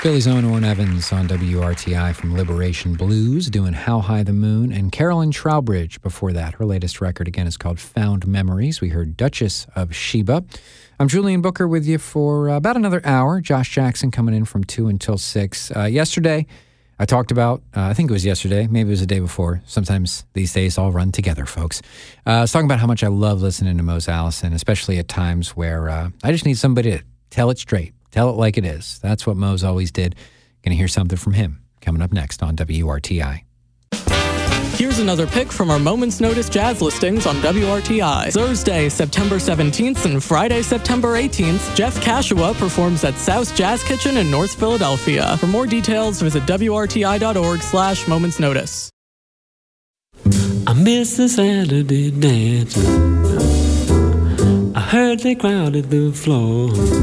Billy's own Orrin Evans on WRTI from Liberation Blues doing How High the Moon, and Carolyn Trowbridge before that. Her latest record, again, is called Found Memories. We heard Duchess of Sheba. I'm Julian Booker with you for about another hour. Josh Jackson coming in from 2 until 6. Yesterday, I talked about, I think it was yesterday, maybe it was the day before. Sometimes these days all run together, folks. I was talking about how much I love listening to Mose Allison, especially at times where I just need somebody to tell it straight. Tell it like it is. That's what Mose always did. Gonna hear something from him coming up next on WRTI. Here's another pick from our Moment's Notice jazz listings on WRTI. Thursday, September 17th and Friday, September 18th, Jeff Kashua performs at South Jazz Kitchen in North Philadelphia. For more details, visit WRTI.org/Moment's Notice. I miss the Saturday dancing. I heard they crowded the floor.